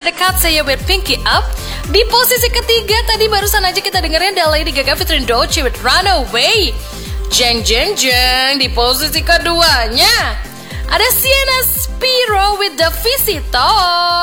ada Katsuya with Pinky Up. Di posisi ketiga tadi barusan aja kita dengerin dari Lady Gaga featuring Doechii with Runaway. Jeng jeng jeng. Di posisi keduanya ada Sienna Spiro with The Visitor.